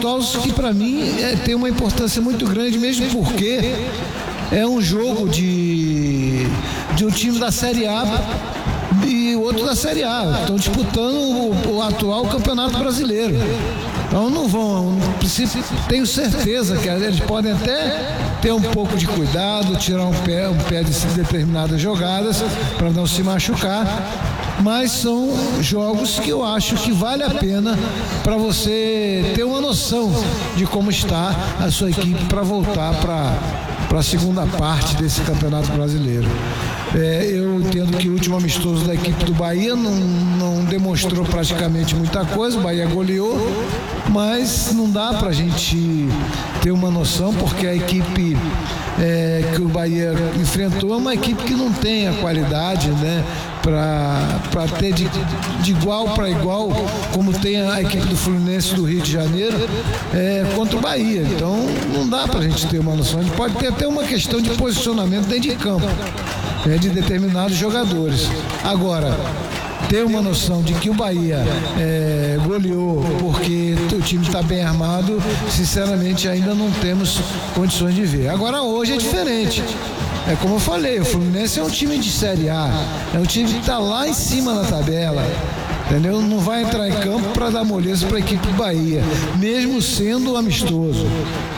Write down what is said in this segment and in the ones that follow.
amistosos que para mim tem uma importância muito grande, mesmo porque é um jogo de um time da Série A e outro da Série A. Estão disputando o atual Campeonato Brasileiro. Então não vão, tenho certeza que eles podem até ter um pouco de cuidado, tirar um pé de determinadas jogadas para não se machucar, mas são jogos que eu acho que vale a pena para você ter uma noção de como está a sua equipe para voltar para a segunda parte desse Campeonato Brasileiro. Eu entendo que o último amistoso da equipe do Bahia não demonstrou praticamente muita coisa, o Bahia goleou, mas não dá para a gente ter uma noção, porque a equipe que o Bahia enfrentou é uma equipe que não tem a qualidade, né, para ter de igual para igual, como tem a equipe do Fluminense do Rio de Janeiro contra o Bahia. Então não dá para a gente ter uma noção. A gente pode ter até uma questão de posicionamento dentro de campo, de determinados jogadores. Agora, ter uma noção de que o Bahia goleou porque o time está bem armado, sinceramente ainda não temos condições de ver. Agora hoje é diferente. É como eu falei, o Fluminense é um time de Série A, é um time que está lá em cima na tabela, entendeu? Não vai entrar em campo para dar moleza para a equipe do Bahia, mesmo sendo amistoso.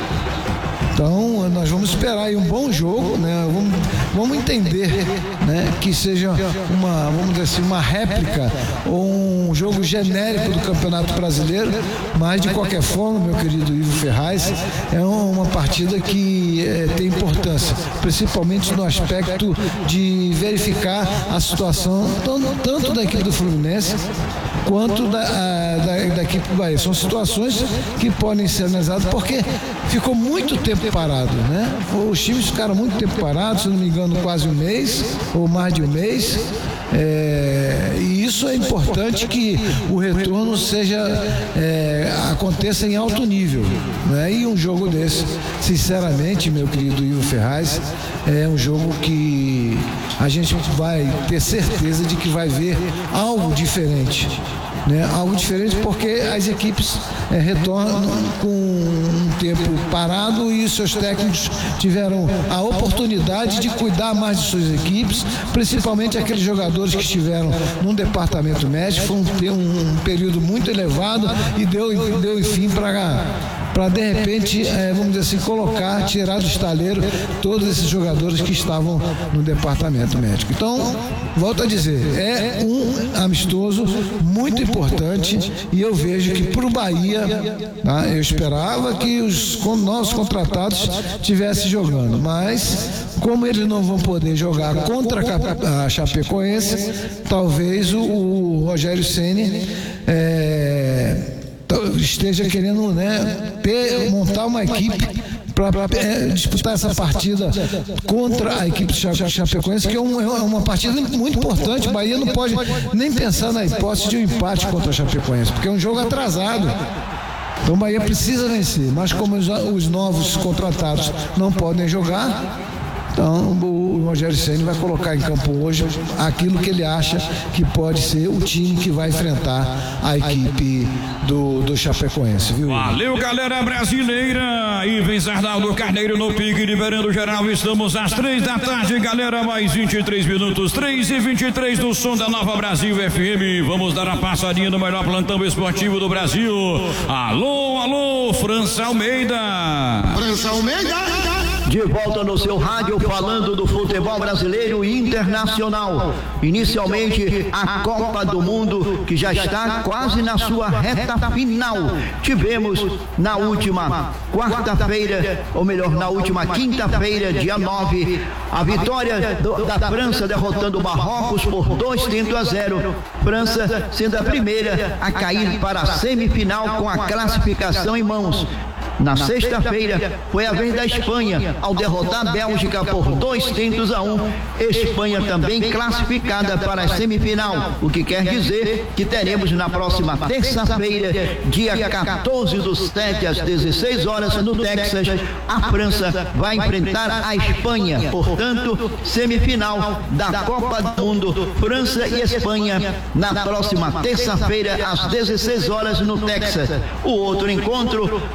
Então nós vamos esperar aí um bom jogo, né? Vamos entender, né, que seja vamos dizer assim, uma réplica ou um jogo genérico do Campeonato Brasileiro, mas de qualquer forma, meu querido Ivo Ferraz, é uma partida que tem importância, principalmente no aspecto de verificar a situação tanto da equipe do Fluminense quanto da equipe do Bahia. São situações que podem ser analisadas porque ficou muito tempo parado, né? Os times ficaram muito tempo parados, se não me engano, quase um mês ou mais de um mês. E isso é importante, que o retorno aconteça em alto nível, né? E um jogo desse, sinceramente, meu querido Ivo Ferraz, é um jogo que a gente vai ter certeza de que vai ver algo diferente, né? Algo diferente porque as equipes retornam com um tempo parado e seus técnicos tiveram a oportunidade de cuidar mais de suas equipes, principalmente aqueles jogadores que estiveram num departamento médico. Foi um período muito elevado e deu enfim para de repente, vamos dizer assim, tirar do estaleiro todos esses jogadores que estavam no departamento médico. Então, volto a dizer, é um amistoso muito importante e eu vejo que para o Bahia, tá, eu esperava que os nossos contratados estivessem jogando, mas como eles não vão poder jogar contra a Chapecoense, talvez o Rogério Ceni esteja querendo, né, montar uma equipe para disputar essa partida contra a equipe de Chapecoense, que é uma partida muito importante. O Bahia não pode nem pensar na hipótese de um empate contra a Chapecoense, porque é um jogo atrasado. Então o Bahia precisa vencer, mas como os novos contratados não podem jogar, então o Rogério Ceni vai colocar em campo hoje aquilo que ele acha que pode ser o time que vai enfrentar a equipe do Chapecoense, viu? Valeu, galera brasileira! Ivens Arnaldo Carneiro no pique, liberando geral. Estamos às 3 da tarde, galera, mais 23 minutos, 3h23 do som da Nova Brasil FM. Vamos dar a passadinha no melhor plantão esportivo do Brasil. Alô, alô, França Almeida! França Almeida! De volta no seu rádio, falando do futebol brasileiro e internacional. Inicialmente, a Copa do Mundo, que já está quase na sua reta final. Tivemos na última quarta-feira, ou melhor, na última quinta-feira, dia 9, a vitória da França derrotando o Marrocos por 2-0. França sendo a primeira a cair para a semifinal com a classificação em mãos. Na sexta-feira foi a vez da Espanha ao derrotar a Bélgica por 2-1. Espanha também classificada para a semifinal, o que quer dizer que teremos na próxima terça-feira, dia 14/7, às 16 horas no Texas, a França vai enfrentar a Espanha. Portanto, semifinal da Copa do Mundo, França e Espanha, na próxima terça-feira às 16 horas no Texas. O outro encontro